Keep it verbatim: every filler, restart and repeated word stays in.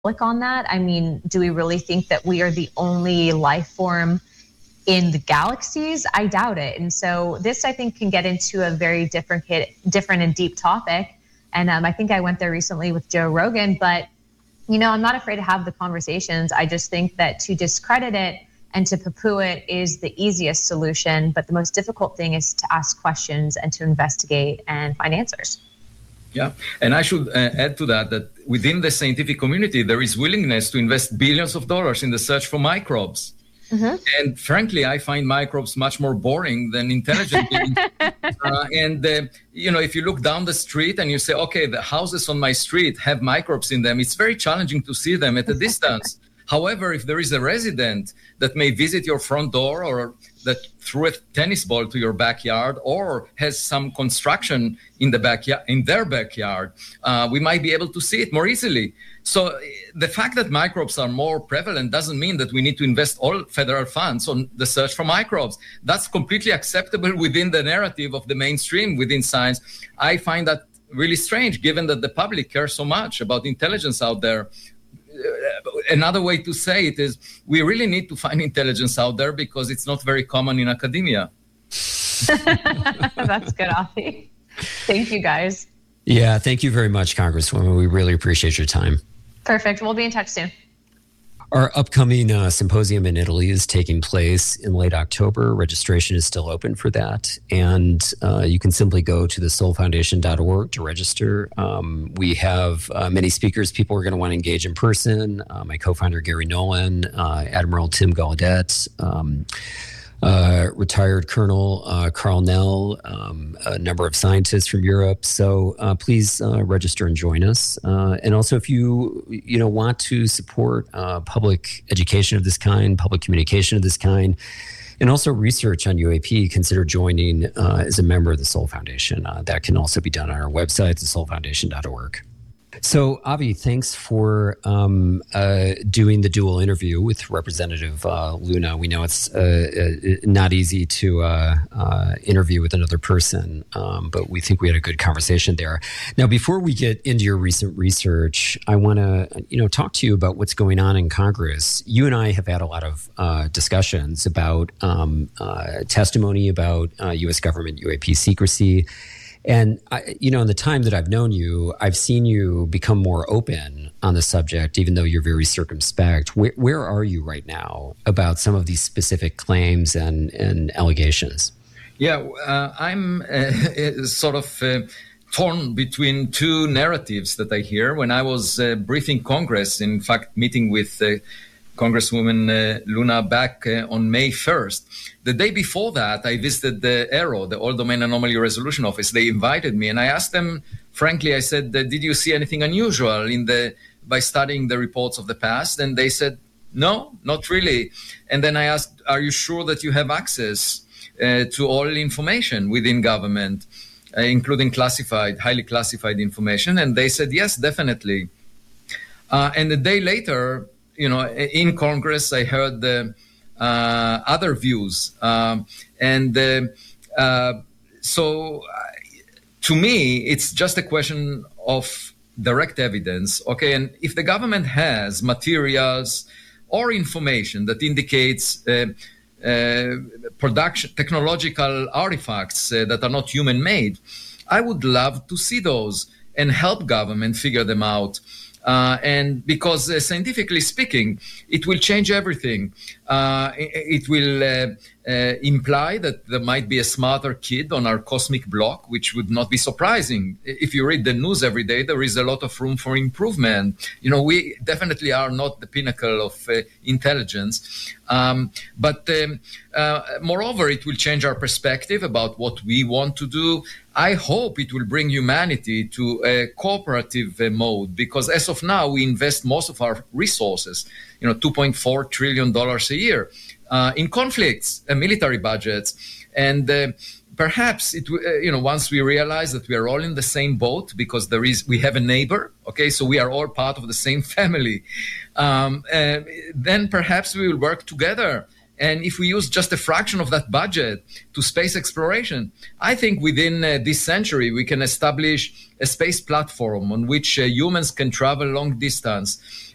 on that? I mean, do we really think that we are the only life form in the galaxies? I doubt it. And so this, I think, can get into a very different, different and deep topic. And um, I think I went there recently with Joe Rogan, but, you know, I'm not afraid to have the conversations. I just think that to discredit it and to poo-poo it is the easiest solution. But the most difficult thing is to ask questions and to investigate and find answers. Yeah, and I should uh, add to that that within the scientific community, there is willingness to invest billions of dollars in the search for microbes. Mm-hmm. And frankly, I find microbes much more boring than intelligent beings. uh, and, uh, you know, if you look down the street and you say, okay, the houses on my street have microbes in them, it's very challenging to see them at a distance. However, if there is a resident that may visit your front door or that threw a tennis ball to your backyard or has some construction in the backyard, in their backyard, uh, we might be able to see it more easily. So the fact that microbes are more prevalent doesn't mean that we need to invest all federal funds on the search for microbes. That's completely acceptable within the narrative of the mainstream within science. I find that really strange, given that the public cares so much about intelligence out there. Another way to say it is we really need to find intelligence out there because it's not very common in academia. That's good, Avi. Thank you, guys. Yeah, thank you very much, Congresswoman. We really appreciate your time. Perfect. We'll be in touch soon. Our upcoming uh, symposium in Italy is taking place in late October. Registration is still open for that. And uh, you can simply go to the soul foundation dot org to register. Um, we have uh, many speakers. People are going to want to engage in person. Uh, my co-founder, Gary Nolan, uh, Admiral Tim Gallaudet, um, uh, retired Colonel uh, Carl Nell, um, a number of scientists from Europe. So uh, please uh, register and join us. Uh, and also, if you you know want to support uh, public education of this kind, public communication of this kind, and also research on U A P, consider joining uh, as a member of the Soul Foundation. Uh, that can also be done on our website, the soul foundation dot org. So, Avi, thanks for um, uh, doing the dual interview with Representative uh, Luna. We know it's uh, uh, not easy to uh, uh, interview with another person, um, but we think we had a good conversation there. Now, before we get into your recent research, I want to, you know, talk to you about what's going on in Congress. You and I have had a lot of uh, discussions about um, uh, testimony about uh, U S government U A P secrecy. And, I, you know, in the time that I've known you, I've seen you become more open on the subject, even though you're very circumspect. Where, where are you right now about some of these specific claims and, and allegations? Yeah, uh, I'm uh, sort of uh, torn between two narratives that I hear. When I was uh, briefing Congress, in fact, meeting with uh, Congresswoman uh, Luna back uh, on May first. The day before that, I visited the A R O, the All Domain Anomaly Resolution Office. They invited me, and I asked them, frankly, I said, did you see anything unusual in the by studying the reports of the past? And they said, no, not really. And then I asked, are you sure that you have access uh, to all information within government, uh, including classified, highly classified information? And they said, yes, definitely. Uh, and a day later, you know, in Congress, I heard the uh, other views. Um, and uh, uh, so uh, to me, it's just a question of direct evidence. Okay, and if the government has materials or information that indicates uh, uh, production, technological artifacts uh, that are not human-made, I would love to see those and help government figure them out. Uh, and because uh, scientifically speaking, it will change everything. Uh, it, it will uh, uh, imply that there might be a smarter kid on our cosmic block, which would not be surprising. If you read the news every day, there is a lot of room for improvement. You know, we definitely are not the pinnacle of uh, intelligence. Um, but um, uh, moreover, it will change our perspective about what we want to do. I hope it will bring humanity to a cooperative uh, mode, because as of now, we invest most of our resources, you know, two point four trillion dollars a year uh, in conflicts and military budgets. And uh, perhaps, it, uh, you know, once we realize that we are all in the same boat because there is, we have a neighbor, okay, so we are all part of the same family, um, uh, then perhaps we will work together. And if we use just a fraction of that budget to space exploration, I think within uh, this century, we can establish a space platform on which uh, humans can travel long distance